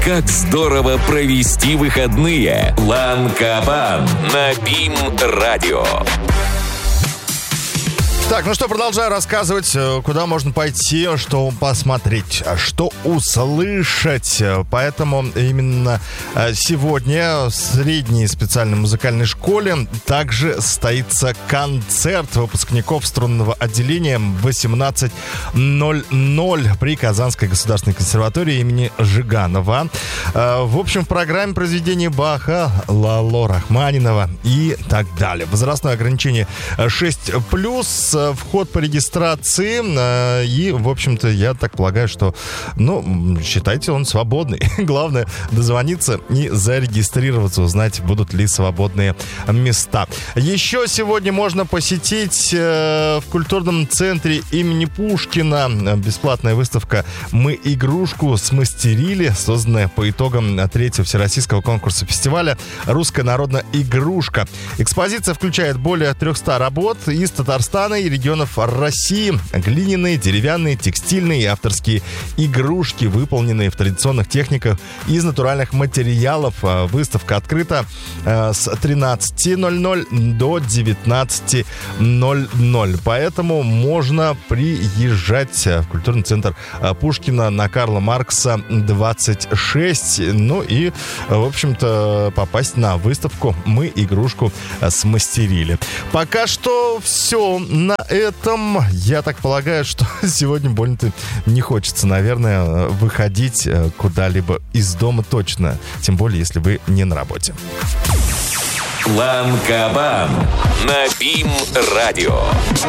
Как здорово провести выходные. Ланкабан на БИМ-радио. Так, ну что, продолжаю рассказывать, куда можно пойти, что посмотреть, что услышать. Поэтому именно сегодня в средней специальной музыкальной школе также состоится концерт выпускников струнного отделения в 18:00 при Казанской государственной консерватории имени Жиганова. В общем, в программе произведений Баха, Лало Рахманинова и так далее. Возрастное ограничение 6+, вход по регистрации, и, в общем-то, я так полагаю, что, считайте, он свободный. Главное дозвониться и зарегистрироваться, узнать, будут ли свободные места. Еще сегодня можно посетить в культурном центре имени Пушкина бесплатная выставка «Мы игрушку смастерили», созданная по итогам 3-го всероссийского конкурса фестиваля «Русская народная игрушка». Экспозиция включает более 300 работ из Татарстана и регионов России. Глиняные, деревянные, текстильные и авторские игрушки, выполненные в традиционных техниках из натуральных материалов. Выставка открыта с 13:00 до 19:00. Поэтому можно приезжать в культурный центр Пушкина на Карла Маркса 26. Ну и, в общем-то, попасть на выставку «Мы игрушку смастерили». Пока что все на этом. Я так полагаю, что сегодня больно-то не хочется, наверное, выходить куда-либо из дома точно. Тем более, если вы не на работе. Ланкабан на БИМ-радио.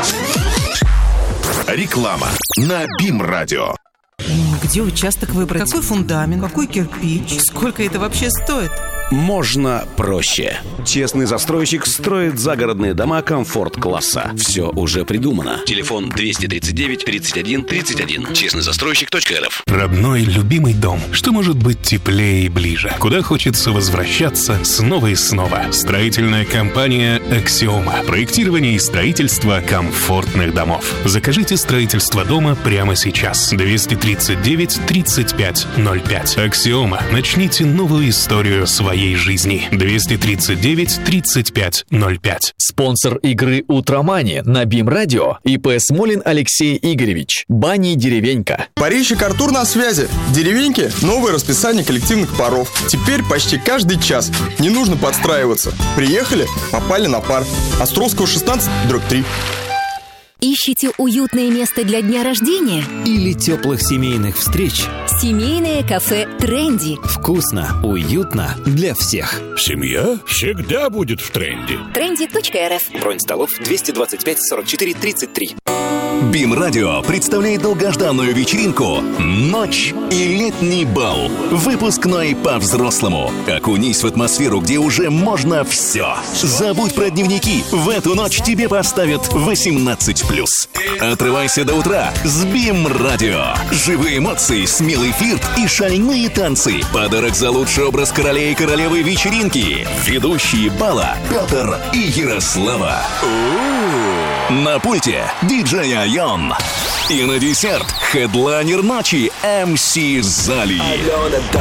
Реклама на БИМ-радио. Где участок выбрать? Какой фундамент? Какой кирпич? Сколько это вообще стоит? Можно проще. Честный застройщик строит загородные дома комфорт-класса. Все уже придумано. Телефон 239 31 31. Честнойзастройщик.рф. Родной, любимый дом. Что может быть теплее и ближе? Куда хочется возвращаться снова и снова? Строительная компания «Аксиома». Проектирование и строительство комфортных домов. Закажите строительство дома прямо сейчас. 239 35 05. «Аксиома». Начните новую историю своей жизни. 239 35 05. Спонсор игры «Утромани» на БИМ-радио ИП Смолин Алексей Игоревич. Бани «Деревенька». Парищик Артур на связи. В «Деревеньке» новое расписание коллективных паров. Теперь почти каждый час. Не нужно подстраиваться. Приехали, попали на пар. Островского 16/3. Ищите уютное место для дня рождения? Или теплых семейных встреч? Семейное кафе «Тренди». Вкусно, уютно для всех. Семья всегда будет в тренде. Тренди.рф. Бронь столов 225 44 33. БИМ-радио представляет долгожданную вечеринку «Ночь и летний бал». Выпускной по-взрослому. Окунись в атмосферу, где уже можно все. Забудь про дневники. В эту ночь тебе поставят 18+. Отрывайся до утра с БИМ-радио. Живые эмоции, смелый флирт и шальные танцы. Подарок за лучший образ короля и королевы вечеринки. Ведущие бала Петр и Ярослава. На пульте диджей Айон. И на десерт хедлайнер ночи МС Зали.